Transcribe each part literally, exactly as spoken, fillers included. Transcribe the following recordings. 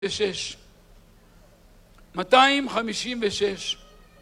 ושש. מאתיים חמישים ושש.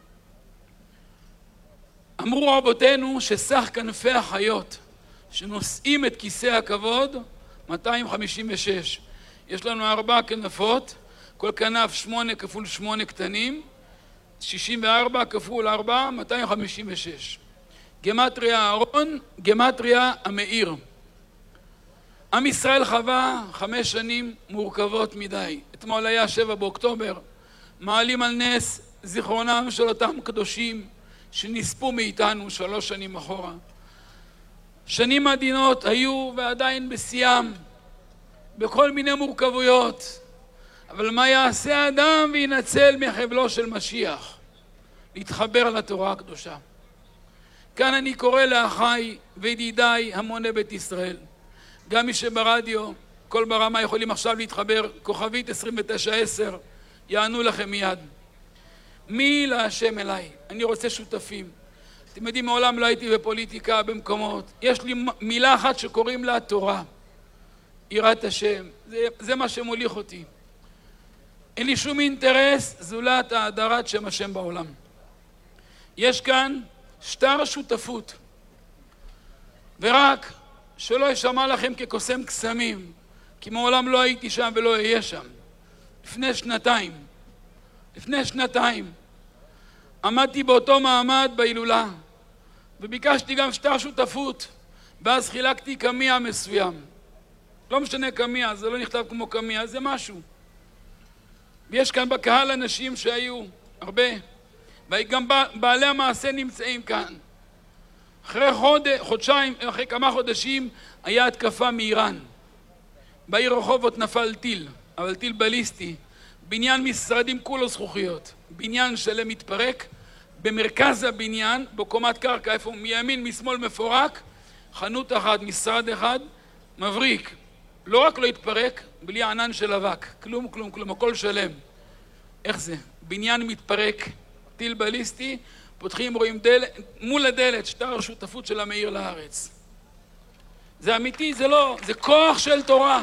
אמרו רבותינו שסך כנפי החיות שנושאים את כיסא הכבוד מאתיים חמישים ושש. יש לנו ארבע כנפות, כל כנף שמונה כפול שמונה קטנים, שישים וארבע כפול ארבע, מאתיים חמישים ושש. גמטריה אהרון, גמטריה המאיר. עם ישראל חווה חמש שנים מורכבות מדי. אתמול היה שבעה באוקטובר, מעלים על נס זיכרונם של אותם קדושים שנספו מאיתנו שלוש שנים אחורה. שנים עדינות היו ועדיין בשיאם, בכל מיני מורכבויות. אבל מה יעשה האדם וינצל מחבלו של משיח? להתחבר לתורה הקדושה. כאן אני קורא לאחיי וידידיי המוני בית ישראל, גם מי שברדיו, כל ברמה יכולים עכשיו להתחבר, כוכבית עשרים ותשע עשר, יענו לכם מיד. מי להשם אליי? אני רוצה שותפים. אתם יודעים, מעולם לא הייתי בפוליטיקה במקומות. יש לי מילה אחת שקוראים לה תורה. יראת השם. זה, זה מה שמוליך אותי. אין לי שום אינטרס זולת האדרת שם השם בעולם. יש כאן שטר שותפות. ורק שלא ישמע לכם כקוסם קסמים, כי מעולם לא הייתי שם ולא אהיה שם. לפני שנתיים, לפני שנתיים, עמדתי באותו מעמד בהילולה, וביקשתי גם שטר שותפות, ואז חילקתי קמיה מסוים. לא משנה קמיה, זה לא נכתב כמו קמיה, זה משהו. ויש כאן בקהל אנשים שהיו הרבה, וגם בעלי המעשה נמצאים כאן. אחרי חודש, חודשיים, אחרי כמה חודשים, היה התקפה מאיראן. בעיר רחובות נפל טיל, אבל טיל בליסטי. בניין משרדים כולו זכוכיות. בניין שלם מתפרק. במרכז הבניין, בקומת קרקע, איפה מימין, משמאל מפורק, חנות אחת, משרד אחד, מבריק. לא רק לא התפרק, בלי ענן של אבק. כלום, כלום, כלום, הכל שלם. איך זה? בניין מתפרק, טיל בליסטי, פותחים, רואים דלת, מול הדלת, שטר שותפות של המאיר לארץ. זה אמיתי, זה לא, זה כוח של תורה.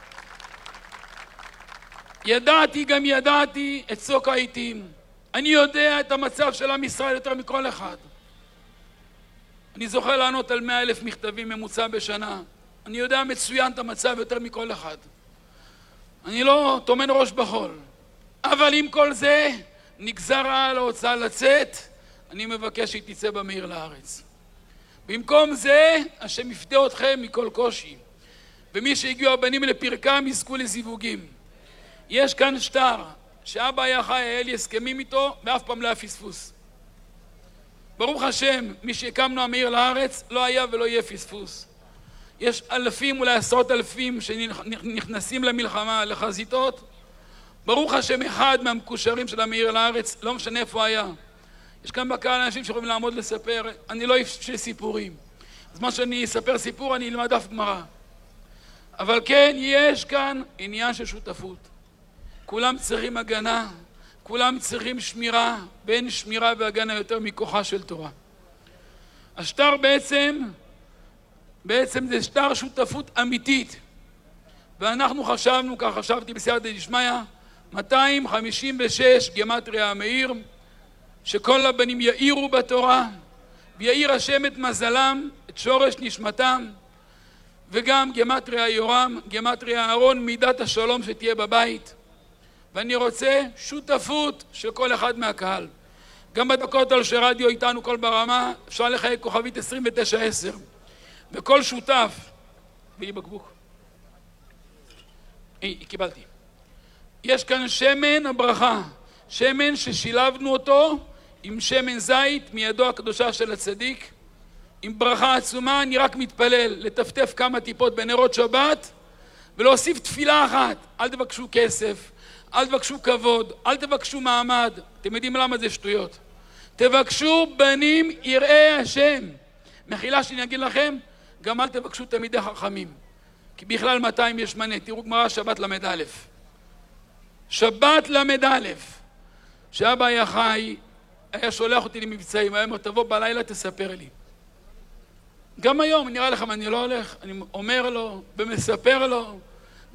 ידעתי, גם ידעתי את צוק העיתים. אני יודע את המצב של עם ישראל יותר מכל אחד. אני זוכה לענות על מאה אלף מכתבים ממוצע בשנה. אני יודע מצוין את המצב יותר מכל אחד. אני לא תומן ראש בחול. אבל עם כל זה, נגזר על ההוצאה לצאת, אני מבקש שהיא תצא במאיר לארץ. במקום זה, השם יפדה אתכם מכל קושי. ומי שהגיעו הבנים לפרקם, יזכו לזיווגים. יש כאן שטר, שאבא היה חי, היה לי הסכמים איתו, ואף פעם לא היה פספוס. ברוך השם, מי שהקמנו המאיר לארץ, לא היה ולא יהיה פספוס. יש אלפים, אולי עשרות אלפים, שנכנסים למלחמה, לחזיתות. ברוך השם, אחד מהמקושרים של המאיר לארץ, לא משנה איפה היה. יש כאן בקהל אנשים שיכולים לעמוד לספר, אני לא אפשי סיפורים. אז מה שאני אספר סיפור, אני אלמד דף גמרא. אבל כן, יש כאן עניין של שותפות. כולם צריכים הגנה, כולם צריכים שמירה, בין שמירה והגנה יותר מכוחה של תורה. השטר בעצם, בעצם זה שטר שותפות אמיתית. ואנחנו חשבנו, כך חשבתי בסייעתא דשמיא, מאתיים חמישים ושש גמטריה המאיר, שכל הבנים יאירו בתורה, ויאיר השם את מזלם, את שורש נשמתם, וגם גמטריה יורם, גמטריה אהרון, מידת השלום שתהיה בבית. ואני רוצה שותפות של כל אחד מהקהל. גם בדקות על שרדיו איתנו כל ברמה, אפשר לחייג כוכבית עשרים ותשע עשר. וכל שותף, ואי בקבוק. אי, קיבלתי. יש כאן שמן הברכה, שמן ששילבנו אותו עם שמן זית מידו הקדושה של הצדיק, עם ברכה עצומה. אני רק מתפלל לטפטף כמה טיפות בנרות שבת, ולהוסיף תפילה אחת. אל תבקשו כסף, אל תבקשו כבוד, אל תבקשו מעמד. אתם יודעים למה זה שטויות. תבקשו בנים יראי השם. מחילה שאני אגיד לכם, גם אל תבקשו תלמידי חכמים. כי בכלל מאתיים יש מנה. תראו גמרא שבת למד א'. שבת למד א'. שאבא היה חי, היה שולח אותי למבצעים, היה אומר, תבוא בלילה תספר לי. גם היום, נראה לכם, אני לא הולך, אני אומר לו ומספר לו,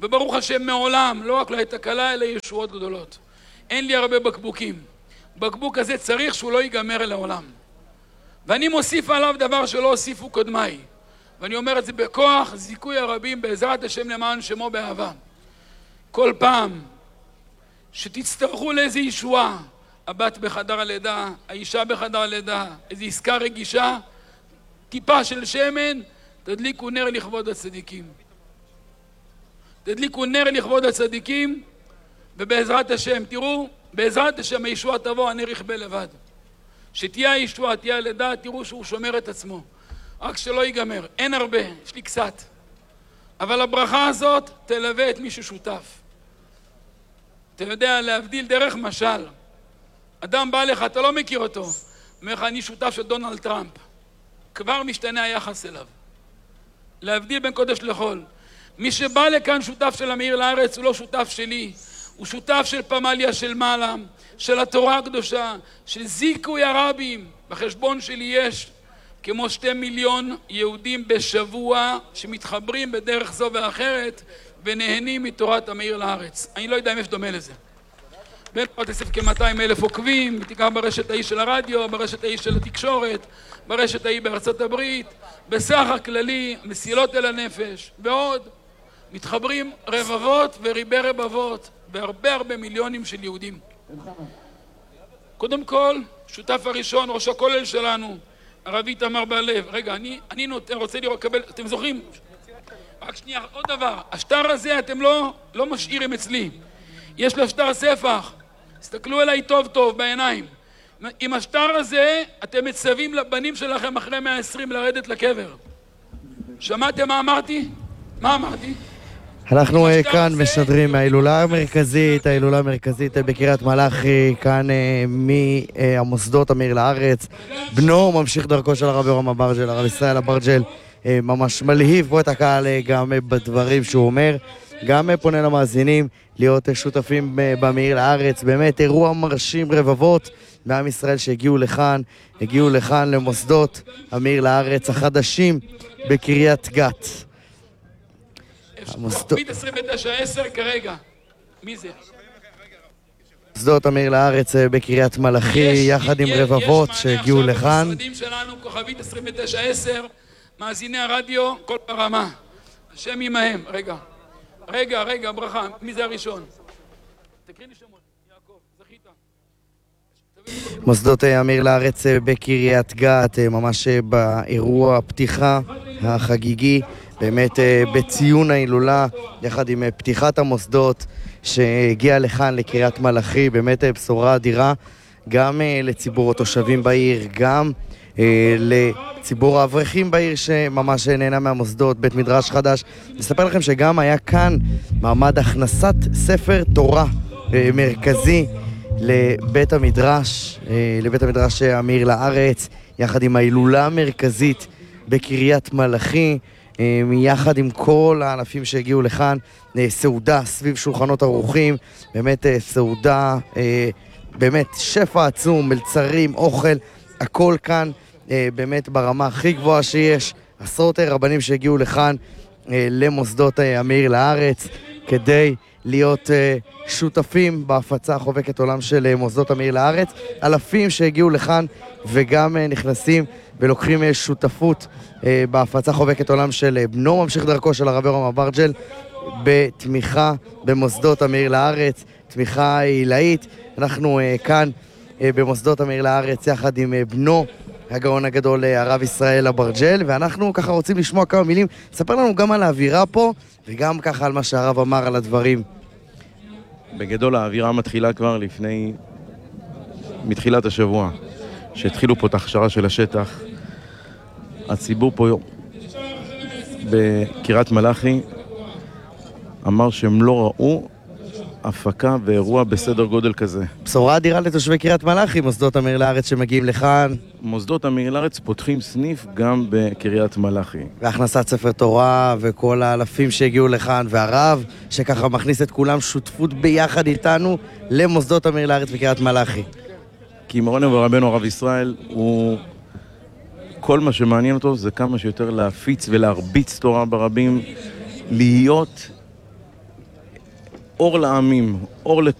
וברוך השם מעולם, לא רק לא הייתה קלה, אלא ישועות גדולות. אין לי הרבה בקבוקים. בקבוק הזה צריך שהוא לא ייגמר לעולם. ואני מוסיף עליו דבר שלא הוסיפו קודמיי. ואני אומר את זה בכוח, זיכוי הרבים בעזרת השם למען שמו באהבה. כל פעם שתצטרכו לאיזו ישועה, הבת בחדר הלידה, האישה בחדר הלידה, איזו עסקה רגישה, טיפה של שמן, תדליקו נר לכבוד הצדיקים. תדליקו נר לכבוד הצדיקים, ובעזרת השם, תראו, בעזרת השם הישועה תבוא, הנר יכבה לבד. שתהיה הישועה, תהיה הלידה, תראו שהוא שומר את עצמו. רק שלא ייגמר. אין הרבה, יש לי קצת. אבל הברכה הזאת תלווה את מי ששותף. אתה יודע, להבדיל דרך משל. אדם בא לך, אתה לא מכיר אותו. אומר לך, אני שותף של דונלד טראמפ. כבר משתנה היחס אליו. להבדיל בין קודש לחול. מי שבא לכאן שותף של המאיר לארץ הוא לא שותף שלי. הוא שותף של פמליה של מעלה, של התורה הקדושה, של זיכוי הרבים. בחשבון שלי יש כמו שתי מיליון יהודים בשבוע שמתחברים בדרך זו ואחרת ונהנים מתורת המאיר לארץ. אני לא יודע אם יש דומה לזה. בין פרטסף כ-מאתיים אלף עוקבים, תיקח ברשת האי של הרדיו, ברשת האי של התקשורת, ברשת האי בארצות הברית, בסך הכללי, מסילות אל הנפש, ועוד מתחברים רבבות וריבי רבבות, והרבה הרבה מיליונים של יהודים. קודם כל, שותף הראשון, ראש הכולל שלנו, הרב איתמר בר-לב. רגע, אני, אני נותן, רוצה לראות, קבל, אתם זוכרים? רק שנייה, עוד דבר, השטר הזה אתם לא, לא משאירים אצלי. יש לו שטר ספח, תסתכלו אליי טוב טוב בעיניים. עם השטר הזה אתם מצווים לבנים שלכם אחרי מאה ועשרים לרדת לקבר. שמעתם מה אמרתי? מה אמרתי? אנחנו כאן משדרים מההילולה המרכזית, ההילולה המרכזית בקריית מלאכי, כאן מהמוסדות המאיר לארץ. בנו ממשיך דרכו של הרב יורם אברג'ל, הרב ישראל אברג'ל, ממש מלהיב פה את הקהל גם בדברים שהוא אומר. גם פונה למאזינים להיות שותפים במאיר לארץ. באמת אירוע מרשים רבבות מעם ישראל שהגיעו לכאן, הגיעו לכאן למוסדות המאיר לארץ החדשים בקריית גת. כוכבית עשרים ותשע עשר כרגע. מי זה? מוסדות המאיר לארץ בקריית מלאכי, יחד עם רבבות שהגיעו לכאן. המשרדים שלנו, כוכבית עשרים ותשע עשר, מאזיני הרדיו, כל ברמה. השם עמהם. רגע, רגע, רגע, ברכה. מי זה הראשון? תקריא לי שמות. יעקב, זכית. מוסדות המאיר לארץ בקריית גת, ממש באירוע הפתיחה החגיגי. באמת בציון ההילולה, יחד עם פתיחת המוסדות שהגיע לכאן לקריית מלאכי, באמת בשורה אדירה, גם לציבור התושבים בעיר, גם לציבור האברכים בעיר שממש נהנה מהמוסדות, בית מדרש חדש. נספר לכם שגם היה כאן מעמד הכנסת ספר תורה מרכזי לבית המדרש, לבית המדרש המאיר לארץ, יחד עם ההילולה המרכזית בקריית מלאכי. מיחד עם כל הענפים שהגיעו לכאן, סעודה סביב שולחנות ארוכים, באמת סעודה, באמת שפע עצום, מלצרים, אוכל, הכל כאן באמת ברמה הכי גבוהה שיש. עשרות רבנים שהגיעו לכאן למוסדות המאיר לארץ כדי להיות שותפים בהפצה חובקת עולם של מוסדות המאיר לארץ. אלפים שהגיעו לכאן וגם נכנסים ולוקחים שותפות בהפצה חובקת עולם של בנו ממשיך דרכו של הרב יורם אברג'ל, בתמיכה במוסדות המאיר לארץ, תמיכה עילאית. אנחנו כאן במוסדות המאיר לארץ יחד עם בנו הגאון הגדול הרב ישראל אברג'ל, ואנחנו ככה רוצים לשמוע כמה מילים. ספר לנו גם על האווירה פה וגם ככה על מה שהרב אמר על הדברים. בגדול האווירה מתחילה כבר לפני, מתחילת השבוע, שהתחילו פה את ההכשרה של השטח. הציבור פה בקריית מלאכי אמר שהם לא ראו הפקה ואירוע בסדר גודל כזה. בשורה אדירה לתושבי קריית מלאכי, מוסדות המאיר לארץ שמגיעים לכאן. מוסדות המאיר לארץ פותחים סניף גם בקריית מלאכי. והכנסת ספר תורה וכל האלפים שהגיעו לכאן, והרב שככה מכניס את כולם שותפות ביחד איתנו למוסדות המאיר לארץ בקריית מלאכי. כי מורנו ורבנו הרב ישראל הוא... כל מה שמעניין אותו זה כמה שיותר להפיץ ולהרביץ תורה ברבים, להיות אור לעמים, אור לכולם.